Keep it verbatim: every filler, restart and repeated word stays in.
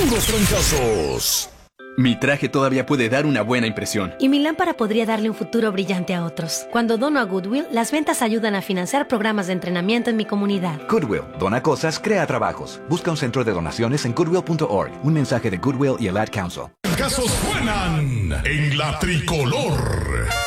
puros fracasos. Mi traje todavía puede dar una buena impresión. Y mi lámpara podría darle un futuro brillante a otros. Cuando dono a Goodwill, las ventas ayudan a financiar programas de entrenamiento en mi comunidad. Goodwill. Dona cosas, crea trabajos. Busca un centro de donaciones en goodwill punto org. Un mensaje de Goodwill y el Ad Council. Casos suenan en la tricolor.